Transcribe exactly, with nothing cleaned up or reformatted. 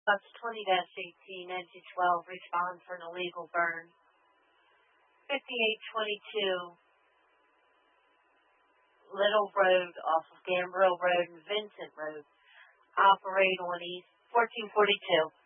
twenty eighteen, engine twelve, respond for an illegal burn. fifty-eight twenty-two, Little Road off of Gambrill Road and Vincent Road. Operate on East fourteen forty-two.